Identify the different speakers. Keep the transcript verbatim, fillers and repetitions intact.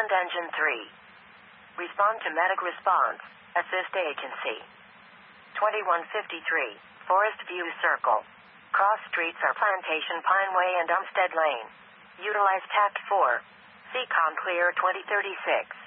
Speaker 1: Island Engine three. Respond to medic response. Assist agency. twenty-one fifty-three. Forest View Circle. Cross streets are Plantation Pineway and Umstead Lane. Utilize Tact four. C COM clear twenty thirty-six.